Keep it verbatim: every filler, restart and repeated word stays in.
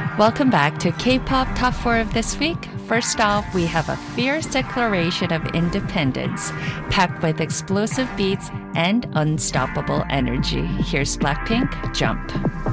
Welcome back to K-pop Top four of this week. First off, we have a fierce declaration of independence, packed with explosive beats and unstoppable energy. Here's Blackpink, Jump.